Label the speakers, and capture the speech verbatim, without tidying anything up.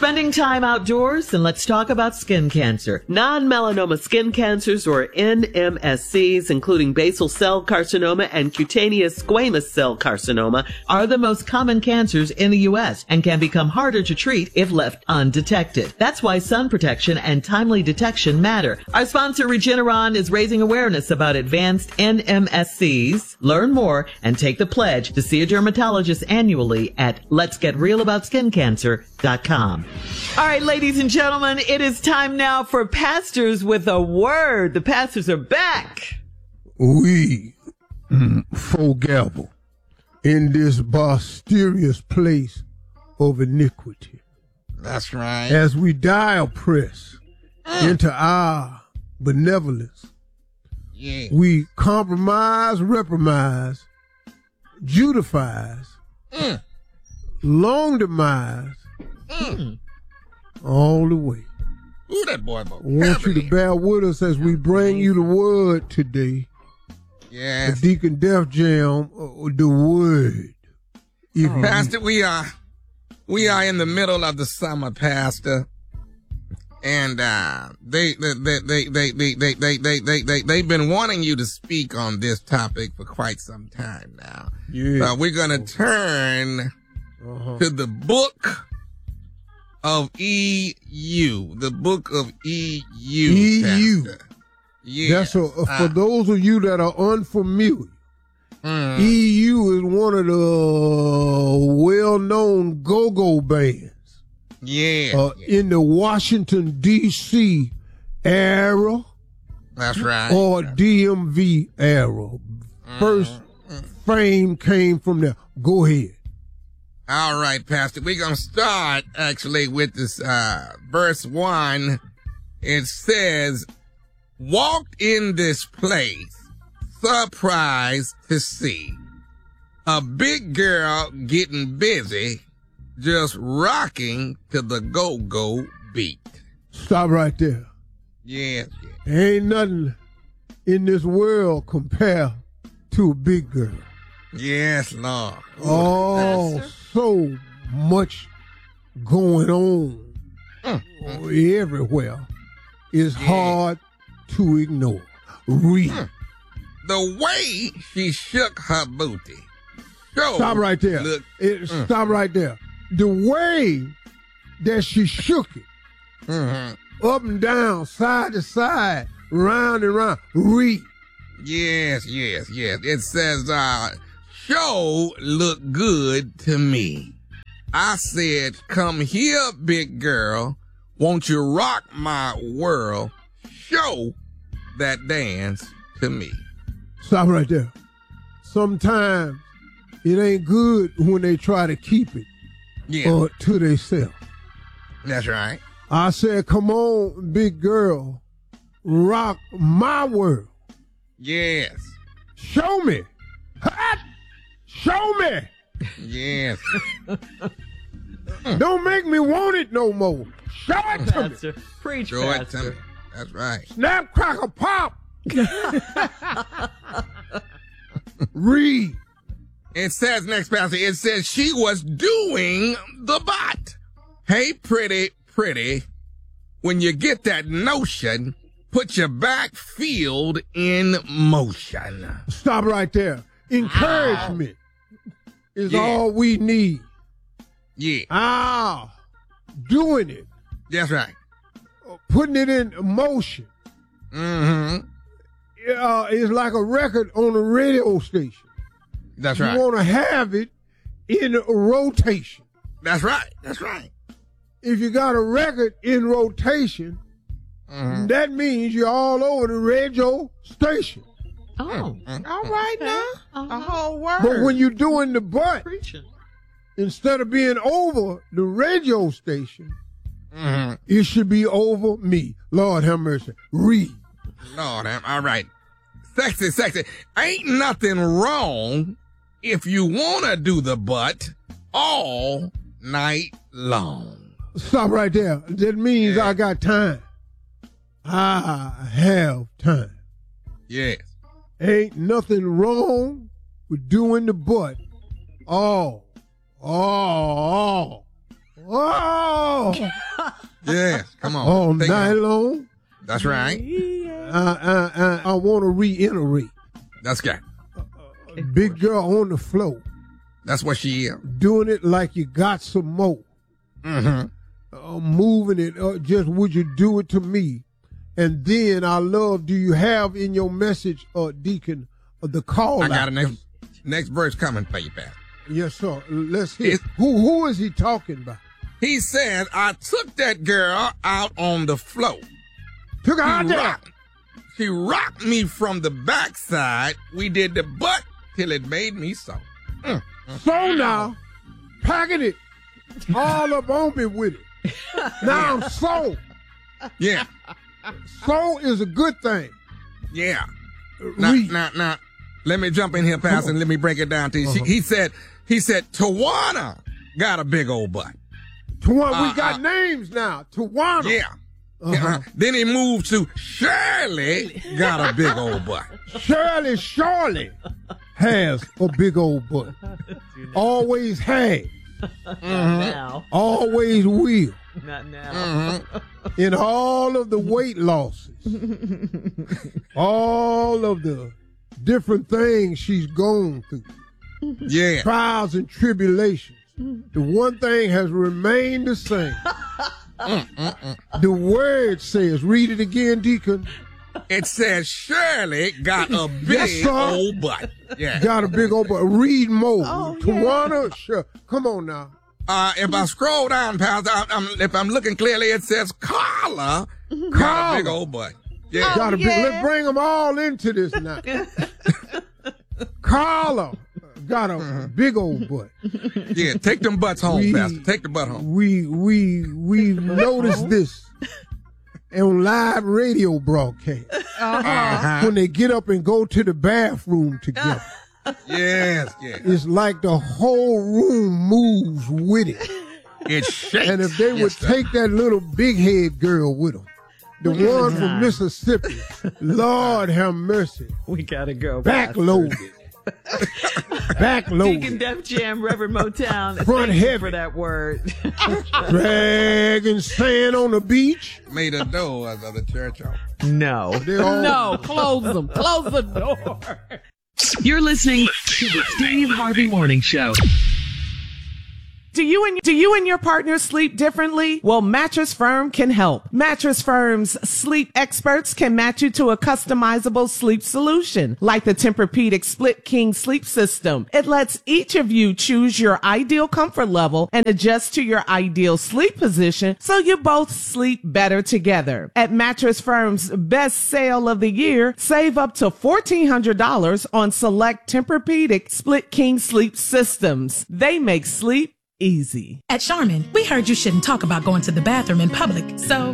Speaker 1: Spending time outdoors? Then let's talk about skin cancer. Non-melanoma skin cancers, or N M S Cs, including basal cell carcinoma and cutaneous squamous cell carcinoma, are the most common cancers in the U S and can become harder to treat if left undetected. That's why sun protection and timely detection matter. Our sponsor, Regeneron, is raising awareness about advanced N M S Cs. Learn more and take the pledge to see a dermatologist annually at lets get real about skin cancer dot com. All right, ladies and gentlemen, it is time now for Pastors with a Word. The pastors are back.
Speaker 2: We foregather in this mysterious place of iniquity.
Speaker 3: That's right.
Speaker 2: As we dial press mm. into our benevolence, yeah. we compromise, reprimise, judifies, mm. long demise, mm. all the way.
Speaker 3: Ooh, that boy. boy.
Speaker 2: I want you to bear with us as we bring you the word today.
Speaker 3: Yes.
Speaker 2: The Deacon Def Jam, uh, the word.
Speaker 3: Oh. Pastor, we are, we are in the middle of the summer, Pastor. And, uh, they, they, they, they, they, they, they, they, they, they, they, they've been wanting you to speak on this topic for quite some time now.
Speaker 2: Yeah.
Speaker 3: So we're going to turn uh-huh. to the book of E U, the book of E U.
Speaker 2: E U.
Speaker 3: Yeah.
Speaker 2: That's a, uh, for those of you that are unfamiliar.
Speaker 3: Mm.
Speaker 2: E U is one of the well-known go-go bands.
Speaker 3: Yeah,
Speaker 2: uh,
Speaker 3: yeah.
Speaker 2: In the Washington, D C era.
Speaker 3: That's right.
Speaker 2: Or D M V era. Mm-hmm. First fame came from there. Go ahead.
Speaker 3: All right, Pastor. We're going to start, actually, with this uh, verse one. It says, walked in this place, surprised to see a big girl getting busy, just rocking to the go-go beat.
Speaker 2: Stop right there.
Speaker 3: Yes, yes.
Speaker 2: Ain't nothing in this world compare to a big girl.
Speaker 3: Yes, Lord.
Speaker 2: Oh, so much going on
Speaker 3: mm, mm.
Speaker 2: everywhere. It's yeah. hard to ignore. Read. Mm.
Speaker 3: The way she shook her booty.
Speaker 2: Stop right there.
Speaker 3: Look,
Speaker 2: it, mm. Stop right there. The way that she shook it,
Speaker 3: mm-hmm.
Speaker 2: up and down, side to side, round and round. Read.
Speaker 3: Yes, yes, yes. It says, uh, show look good to me. I said, come here, big girl. Won't you rock my world? Show that dance to me.
Speaker 2: Stop right there. Sometimes it ain't good when they try to keep it
Speaker 3: yeah.
Speaker 2: uh, to themselves.
Speaker 3: That's right.
Speaker 2: I said, come on, big girl. Rock my world.
Speaker 3: Yes.
Speaker 2: Show me. Hot. Show me.
Speaker 3: Yes.
Speaker 2: Don't make me want it no more. Show it to
Speaker 1: Pastor.
Speaker 2: me.
Speaker 1: Preach,
Speaker 3: Show
Speaker 1: Pastor.
Speaker 3: it to me. That's right.
Speaker 2: Snap, crackle, pop. Read.
Speaker 3: It says next, Pastor, it says she was doing the bot. Hey, pretty, pretty, when you get that notion, put your back field in motion.
Speaker 2: Stop right there. Encouragement Ow. is
Speaker 3: yeah.
Speaker 2: all we need.
Speaker 3: Yeah.
Speaker 2: Ah, doing it.
Speaker 3: That's right.
Speaker 2: Putting it in motion.
Speaker 3: Mm-hmm.
Speaker 2: Uh, it's like a record on a radio station.
Speaker 3: That's
Speaker 2: you
Speaker 3: right.
Speaker 2: You want to have it in rotation.
Speaker 3: That's right. That's right.
Speaker 2: If you got a record in rotation, mm-hmm. that means you're all over the radio station.
Speaker 1: Oh,
Speaker 3: mm-hmm.
Speaker 1: all right now. Uh-huh.
Speaker 3: A whole word.
Speaker 2: But when you're doing the butt,
Speaker 1: Preaching.
Speaker 2: instead of being over the radio station,
Speaker 3: mm-hmm.
Speaker 2: it should be over me. Lord have mercy. Read.
Speaker 3: Lord have, all right. Sexy, sexy. Ain't nothing wrong if you want to do the butt all night long.
Speaker 2: Stop right there. That means yeah. I got time. I have time.
Speaker 3: Yes.
Speaker 2: Ain't nothing wrong with doing the butt all, all, all, all
Speaker 3: Yes, come on.
Speaker 2: All
Speaker 3: Take
Speaker 2: night
Speaker 3: it.
Speaker 2: long.
Speaker 3: That's right.
Speaker 2: I, I, I, I want to reiterate.
Speaker 3: That's good.
Speaker 2: Big girl on the floor.
Speaker 3: That's what she is.
Speaker 2: Doing it like you got some more.
Speaker 3: Mm-hmm.
Speaker 2: Uh, moving it. Uh, just would you do it to me? And then I love, do you have in your message, uh, Deacon, uh, the call
Speaker 3: I
Speaker 2: out?
Speaker 3: got a next, next verse coming for you, Pastor.
Speaker 2: Yes, sir. Let's hear.
Speaker 3: It's-
Speaker 2: Who Who is he talking about?
Speaker 3: He said, I took that girl out on the floor.
Speaker 2: Took her
Speaker 3: She
Speaker 2: out there.
Speaker 3: rocked, she rocked me from the backside. We did the butt till it made me so. Mm.
Speaker 2: So now, packing it all up on me with it. Now I'm so.
Speaker 3: Yeah,
Speaker 2: So is a good thing.
Speaker 3: yeah. Now,
Speaker 2: Read.
Speaker 3: now, now, let me jump in here, Pastor, and let me break it down to you.
Speaker 2: Uh-huh.
Speaker 3: She, he said, he said, Tawana got a big old butt.
Speaker 2: Tawana,
Speaker 3: Uh,
Speaker 2: we got
Speaker 3: uh,
Speaker 2: names now. Tawana.
Speaker 3: Yeah.
Speaker 2: Uh-huh.
Speaker 3: Then he moved to Shirley got a big old butt.
Speaker 2: Shirley Shirley has a big old butt. Always has.
Speaker 1: Now.
Speaker 2: Always will.
Speaker 1: Not now.
Speaker 3: Mm-hmm.
Speaker 2: In all of the weight losses, all of the different things she's gone through,
Speaker 3: Yeah.
Speaker 2: trials and tribulations, the one thing has remained the same. The word says, read it again, Deacon,
Speaker 3: It says Shirley got a big
Speaker 2: Yes, sir.
Speaker 3: old butt. Yeah.
Speaker 2: got a big old butt. Read more.
Speaker 1: Oh, yeah.
Speaker 2: Tawana, sure. Come on now.
Speaker 3: Uh, if I scroll down, Pastor, I, I'm, if I'm looking clearly, it says Carla got a
Speaker 2: Carla.
Speaker 3: big old butt. Yeah.
Speaker 2: Got a big,
Speaker 1: yeah.
Speaker 2: let's bring them all into this now. Carla got a big old butt.
Speaker 3: Yeah. Take them butts home,
Speaker 2: We-
Speaker 3: Pastor. Take the butt home.
Speaker 2: We we we noticed this on live radio broadcast
Speaker 3: Uh-huh.
Speaker 2: when they get up and go to the bathroom together.
Speaker 3: Yes. Yeah.
Speaker 2: It's like the whole room moves with it.
Speaker 3: It shakes.
Speaker 2: And if they would
Speaker 3: Yes, sir.
Speaker 2: take that little big head girl with them, the one from Mississippi, Lord have mercy,
Speaker 1: We gotta go.
Speaker 2: backloaded,
Speaker 1: Deacon
Speaker 2: backloaded,
Speaker 1: Def Jam, Reverend Motown.
Speaker 2: Front
Speaker 1: Thank you
Speaker 2: heavy.
Speaker 1: for that word.
Speaker 2: dragging sand on the beach.
Speaker 3: Made a door of the church off.
Speaker 1: No.
Speaker 2: They all
Speaker 4: No, close them. Close the door.
Speaker 5: You're listening to the Steve Harvey Morning Show.
Speaker 4: Do you and do you and your partner sleep differently? Well, Mattress Firm can help. Mattress Firm's sleep experts can match you to a customizable sleep solution, like the Tempur-Pedic Split King Sleep System. It lets each of you choose your ideal comfort level and adjust to your ideal sleep position so you both sleep better together. At Mattress Firm's best sale of the year, save up to fourteen hundred dollars on select Tempur-Pedic Split King Sleep Systems. They make sleep easy.
Speaker 6: At Charmin, we heard you shouldn't talk about going to the bathroom in public, so